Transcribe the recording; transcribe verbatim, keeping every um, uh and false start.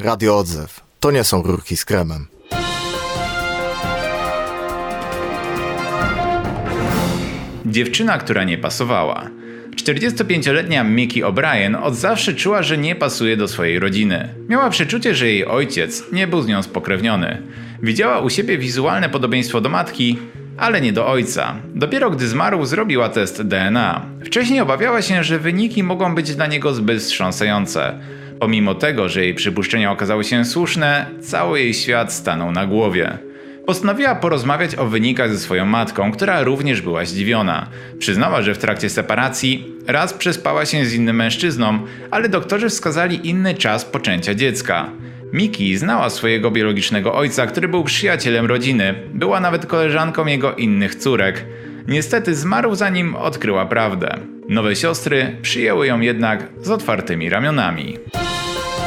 Radio Odzew. To nie są rurki z kremem. Dziewczyna, która nie pasowała. czterdziestopięcioletnia Mickey O'Brien od zawsze czuła, że nie pasuje do swojej rodziny. Miała przeczucie, że jej ojciec nie był z nią spokrewniony. Widziała u siebie wizualne podobieństwo do matki, ale nie do ojca. Dopiero gdy zmarł, zrobiła test D N A. Wcześniej obawiała się, że wyniki mogą być dla niego zbyt wstrząsające. Pomimo tego, że jej przypuszczenia okazały się słuszne, cały jej świat stanął na głowie. Postanowiła porozmawiać o wynikach ze swoją matką, która również była zdziwiona. Przyznała, że w trakcie separacji raz przespała się z innym mężczyzną, ale doktorzy wskazali inny czas poczęcia dziecka. Mickey znała swojego biologicznego ojca, który był przyjacielem rodziny. Była nawet koleżanką jego innych córek. Niestety zmarł, zanim odkryła prawdę. Nowe siostry przyjęły ją jednak z otwartymi ramionami.